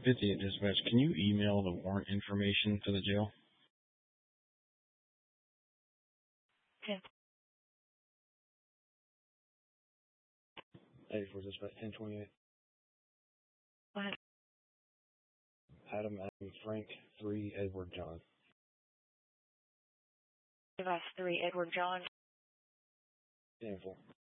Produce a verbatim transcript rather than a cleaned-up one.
fifty-eight Dispatch, can you email the warrant information to the jail? ten. eighty-four Dispatch, ten twenty-eight. Go ahead. Adam, Adam, Frank, three, Edward, John. Device three, Edward John. ten four.